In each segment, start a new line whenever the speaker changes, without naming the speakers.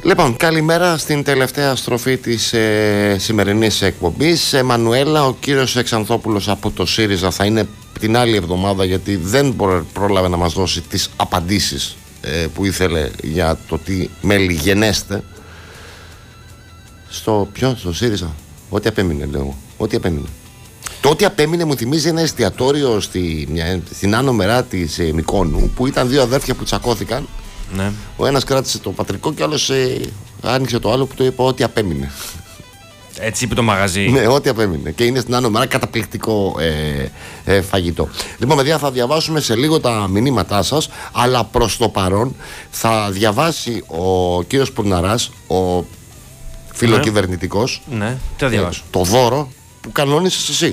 Λοιπόν, καλημέρα στην τελευταία στροφή της σημερινής εκπομπής. Μανουέλα, ο κύριος Εξανθόπουλος από το ΣΥΡΙΖΑ θα είναι την άλλη εβδομάδα, γιατί δεν πρόλαβε να μας δώσει τις απαντήσεις που ήθελε για το τι μέλη γενέστε. Στο ΣΥΡΙΖΑ. Ό,τι απέμεινε, λέω. Ό,τι απέμεινε. Το ό,τι απέμεινε μου θυμίζει ένα εστιατόριο στην Άνω Μερά της Μυκόνου, που ήταν δύο αδέρφια που τσακώθηκαν. Ναι. Ο ένας κράτησε το πατρικό και ο άλλος άνοιξε το άλλο, που το είπε ό,τι απέμεινε.
Έτσι είπε το μαγαζί.
Ναι, ό,τι απέμεινε. Και είναι στην Άνω Μερά καταπληκτικό φαγητό. Λοιπόν, παιδιά, θα διαβάσουμε σε λίγο τα μηνύματά σας, αλλά προς το παρόν θα διαβάσει ο κύριος Πουρναράς, ο φιλοκυβερνητικός,
ναι. Τι θα διαβάσω?
Το δώρο που κανόνισες εσύ.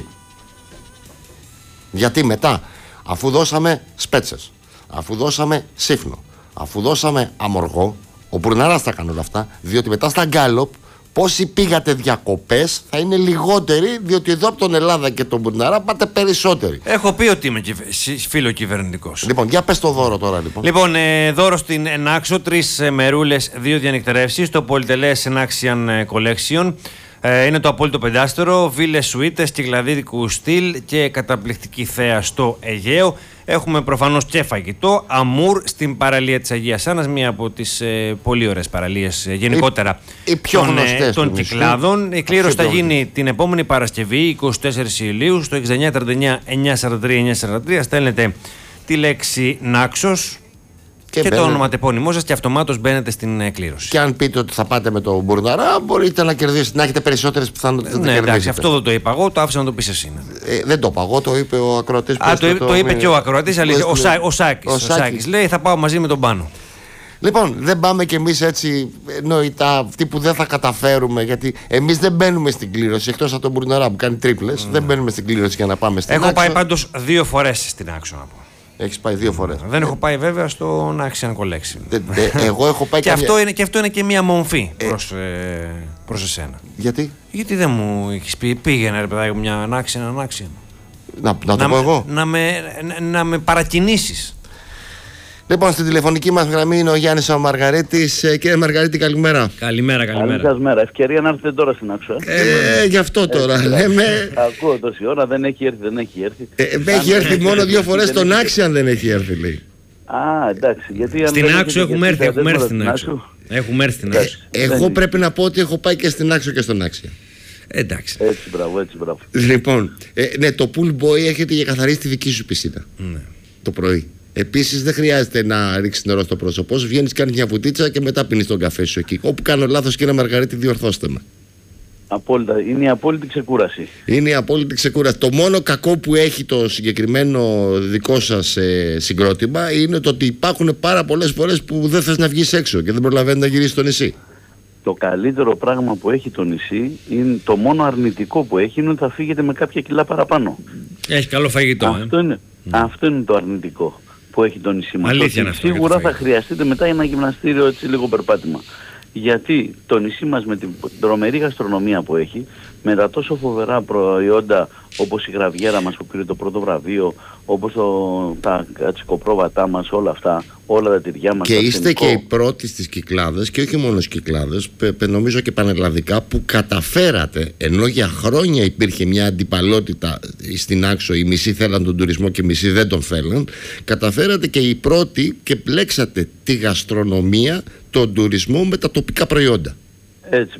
Γιατί μετά, αφού δώσαμε σπέτσες, αφού δώσαμε σύφνο, αφού δώσαμε αμοργό, ο Πουρναράς θα κάνει όλα αυτά, διότι μετά στα γκάλοπ πόσοι πήγατε διακοπές θα είναι λιγότεροι, διότι εδώ από τον Ελλάδα και τον Πουρναρά πάτε περισσότεροι.
Έχω πει ότι είμαι φιλοκυβερνητικός.
Λοιπόν, για πες το δώρο τώρα, λοιπόν.
Λοιπόν, δώρο στην Ενάξο, 3 μερούλες, 2 διανυκτερεύσεις, το πολυτελές Enaxian Collection. Είναι το απόλυτο πεντάστερο, βίλες σουίτες κυκλαδίτικου στυλ και καταπληκτική θέα στο Αιγαίο. Έχουμε προφανώς και φαγητό, αμούρ στην παραλία της Αγίας Άννας, μία από τις πολύ ωραίες παραλίες γενικότερα των Κυκλάδων. Η κλήρωση θα γίνει την επόμενη Παρασκευή, 24 Ιουλίου, στο 6939 943 943. Στέλνετε τη λέξη Νάξος και το ονοματεπώνυμό σας και αυτομάτως μπαίνετε στην κλήρωση.
Και αν πείτε ότι θα πάτε με τον Μπουρναρά, μπορείτε να κερδίσετε, να έχετε περισσότερες πιθανότητες να κερδίσετε.
Εντάξει, αυτό δεν το είπα εγώ, το άφησα να το πεις εσύ.
Δεν το είπα εγώ, το είπε ο ακροατής.
Το είπε και ο ακροατής, ο Σάκης. Λέει θα πάω μαζί με τον Πάνο.
Λοιπόν, δεν πάμε κι εμείς έτσι νοητά, αυτοί που δεν θα καταφέρουμε, γιατί εμείς δεν μπαίνουμε στην κλήρωση, εκτός από τον Μπουρναρά που κάνει τρίπλες, δεν μπαίνουμε στην κλήρωση για να πάμε στην Άξο.
Έχω πάει πάντως 2 φορές στην Άξο, να πω.
Έχεις πάει 2 φορές.
Δεν έχω πάει βέβαια στο Enaxian Collection.
Εγώ έχω πάει
και αυτό είναι και μια μομφή προς εσένα.
Γιατί?
Γιατί δεν μου έχεις πει, πήγαινε ρε παιδάκι μια Enaxian.
Να το πω εγώ.
Να με παρακινήσεις.
Λοιπόν, στην τηλεφωνική μας γραμμή είναι ο Γιάννης ο Μαργαρίτης. Κύριε Μαργαρίτη, καλημέρα.
Καλημέρα.
Καλή σας μέρα. Ευκαιρία να έρθετε τώρα στην Άξο.
Γι' αυτό τώρα λέμε.
Ακούω τόση ώρα, δεν έχει έρθει.
Έχει έρθει μόνο 2 φορές στον Enaxian, δεν έχει έρθει, λέει.
Α, εντάξει. Γιατί
στην Άξο έχουμε έρθει στην Άξο.
Εγώ πρέπει να πω ότι έχω πάει και στην Άξο και στον Enaxian.
Εντάξει.
Έτσι, μπράβο.
Λοιπόν, ναι, το pool boy έρχεται για καθαρίσει τη δική σου πισίνα. Το πρωί. Επίσης δεν χρειάζεται να ρίξεις νερό στο πρόσωπό σου. Βγαίνεις, κάνεις μια βουτίτσα και μετά πίνεις τον καφέ σου εκεί. Όπου κάνω λάθος, κύριε Μαργαρίτη, διορθώστε με.
Απόλυτα. Είναι η απόλυτη ξεκούραση.
Είναι η απόλυτη ξεκούραση. Το μόνο κακό που έχει το συγκεκριμένο δικό σας συγκρότημα είναι το ότι υπάρχουν πάρα πολλές φορές που δεν θες να βγεις έξω και δεν προλαβαίνει να γυρίσεις στο νησί.
Το καλύτερο πράγμα που έχει το νησί, είναι, το μόνο αρνητικό που έχει, είναι ότι θα φύγετε με κάποια κιλά παραπάνω.
Έχει καλό φαγητό.
Αυτό είναι το αρνητικό που έχει το νησί μας.
Σίγουρα
θα χρειαστείτε μετά ένα γυμναστήριο, έτσι λίγο περπάτημα. Γιατί το νησί μας με την τρομερή γαστρονομία που έχει, με τα τόσο φοβερά προϊόντα όπως η γραβιέρα μας που πήρε το πρώτο βραβείο, όπως τα κατσικοπρόβατά μας, όλα αυτά, όλα τα τυριά μας.
Και είστε και οι πρώτοι στις Κυκλάδες, και όχι μόνο στις Κυκλάδες, νομίζω και πανελλαδικά, που καταφέρατε, ενώ για χρόνια υπήρχε μια αντιπαλότητα στην Άξο, οι μισοί θέλαν τον τουρισμό και οι μισοί δεν τον θέλαν, καταφέρατε και οι πρώτοι και πλέξατε τη γαστρονομία, τον τουρισμό με τα τοπικά προϊόντα.
Έτσι.